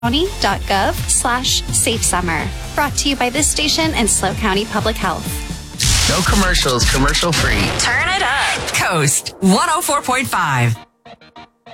county.gov/safe summer. Brought to you by this station and SLO County Public Health. No commercials, commercial free. Turn it up. Coast 104.5.